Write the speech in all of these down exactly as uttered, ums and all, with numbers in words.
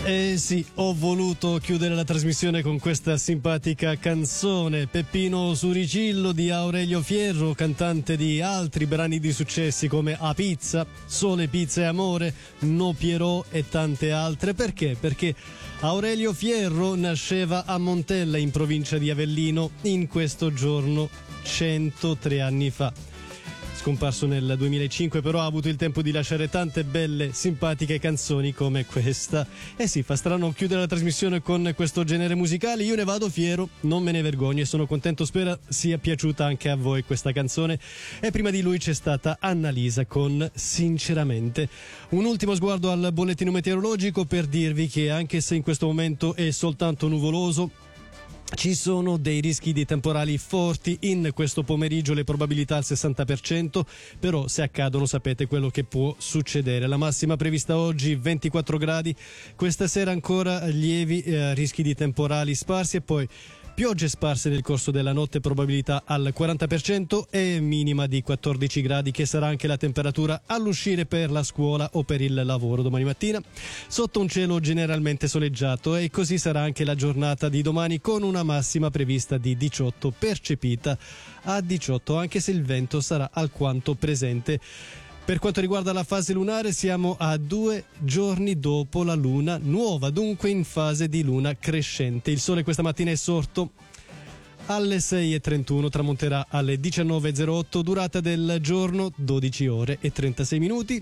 Eh sì, ho voluto chiudere la trasmissione con questa simpatica canzone. Peppino Suricillo di Aurelio Fierro, cantante di altri brani di successi come A Pizza, Sole, Pizza e Amore, No Pierrot e tante altre. Perché? Perché Aurelio Fierro nasceva a Montella, in provincia di Avellino, in questo giorno centotré anni fa. Scomparso nel duemilacinque, però ha avuto il tempo di lasciare tante belle, simpatiche canzoni come questa. Eh sì, fa strano chiudere la trasmissione con questo genere musicale. Io ne vado fiero, non me ne vergogno e sono contento, spero sia piaciuta anche a voi questa canzone. E prima di lui c'è stata Annalisa con Sinceramente. Un ultimo sguardo al bollettino meteorologico per dirvi che anche se in questo momento è soltanto nuvoloso, ci sono dei rischi di temporali forti in questo pomeriggio, le probabilità al sessanta per cento, però se accadono sapete quello che può succedere. La massima prevista oggi ventiquattro gradi, questa sera ancora lievi eh, rischi di temporali sparsi e poi piogge sparse nel corso della notte, probabilità al quaranta per cento e minima di quattordici gradi, che sarà anche la temperatura all'uscire per la scuola o per il lavoro domani mattina, sotto un cielo generalmente soleggiato, e così sarà anche la giornata di domani con una massima prevista di diciotto, percepita a diciotto, anche se il vento sarà alquanto presente. Per quanto riguarda la fase lunare, siamo a due giorni dopo la luna nuova, dunque in fase di luna crescente. Il sole questa mattina è sorto alle sei e trentuno, tramonterà alle diciannove e zero otto, durata del giorno dodici ore e trentasei minuti.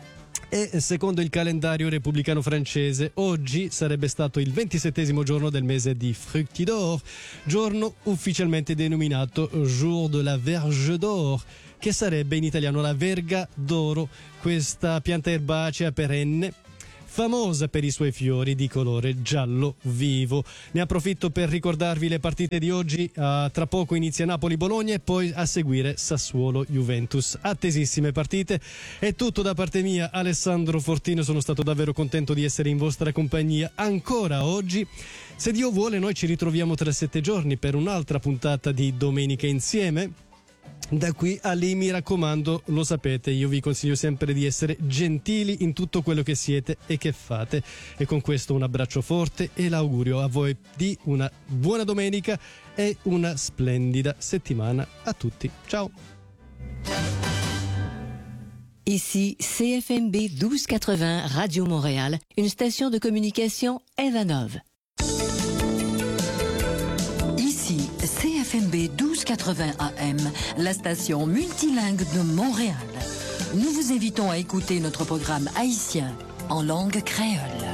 E secondo il calendario repubblicano francese, oggi sarebbe stato il ventisettesimo giorno del mese di Fructi d'Or, giorno ufficialmente denominato Jour de la Verge d'Or, che sarebbe in italiano la verga d'oro, questa pianta erbacea perenne famosa per i suoi fiori di colore giallo vivo. Ne approfitto per ricordarvi le partite di oggi. Uh, tra poco inizia Napoli-Bologna e poi a seguire Sassuolo-Juventus. Attesissime partite. È tutto da parte mia, Alessandro Fortino. Sono stato davvero contento di essere in vostra compagnia ancora oggi. Se Dio vuole, noi ci ritroviamo tra sette giorni per un'altra puntata di Domenica Insieme. Da qui a lì, mi raccomando, lo sapete, io vi consiglio sempre di essere gentili in tutto quello che siete e che fate. E con questo un abbraccio forte e l'augurio a voi di una buona domenica e una splendida settimana a tutti. Ciao. Ici C F M B douze quatre-vingts Radio Montréal, une station de communication Evanov. Ici C F M B douze quatre-vingts A M, la station multilingue de Montréal. Nous vous invitons à écouter notre programme haïtien en langue créole.